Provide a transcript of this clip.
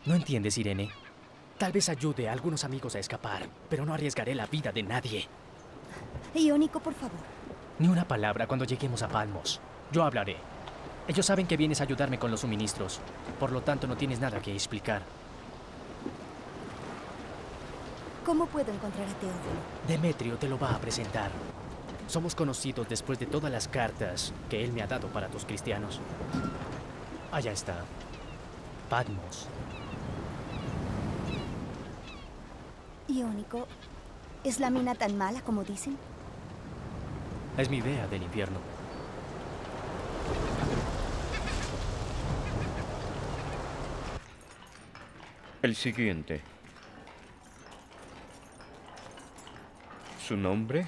¿No entiendes, Irene? Tal vez ayude a algunos amigos a escapar, pero no arriesgaré la vida de nadie. Iónico, por favor. Ni una palabra cuando lleguemos a Palmos. Yo hablaré. Ellos saben que vienes a ayudarme con los suministros. Por lo tanto, no tienes nada que explicar. ¿Cómo puedo encontrar a Teófilo? Demetrio te lo va a presentar. Somos conocidos después de todas las cartas que él me ha dado para tus cristianos. Allá está. Patmos. Iónico, ¿es la mina tan mala como dicen? Es mi idea del infierno. El siguiente. ¿Su nombre?